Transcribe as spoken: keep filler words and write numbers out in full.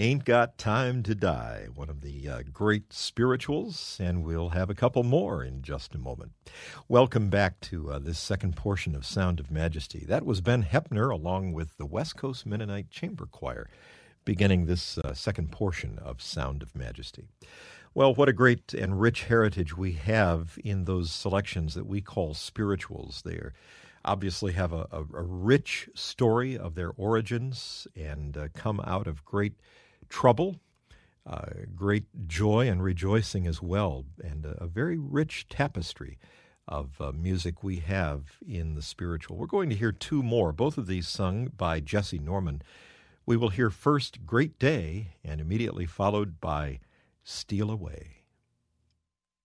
Ain't Got Time to Die, one of the uh, great spirituals, and we'll have a couple more in just a moment. Welcome back to uh, this second portion of Sound of Majesty. That was Ben Heppner along with the West Coast Mennonite Chamber Choir, beginning this uh, second portion of Sound of Majesty. Well, what a great and rich heritage we have in those selections that we call spirituals. They are obviously have a, a, a rich story of their origins and uh, come out of great trouble, uh, great joy and rejoicing as well, and a, a very rich tapestry of uh, music we have in the spiritual. We're going to hear two more, both of these sung by Jesse Norman. We will hear first Great Day, and immediately followed by Steal Away.